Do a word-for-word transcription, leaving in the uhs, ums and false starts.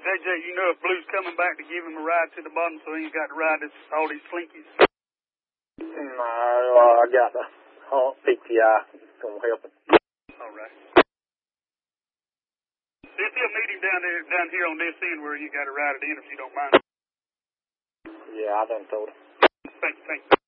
J J, you know if Blue's coming back to give him a ride to the bottom so he ain't got to ride this, all these slinkies? No, uh, I got the uh, P T I. Gonna help him. All right. See if you'll meet him down there, down here on this end where you got to ride it in if you don't mind. Yeah, I done told him. Thanks, thanks.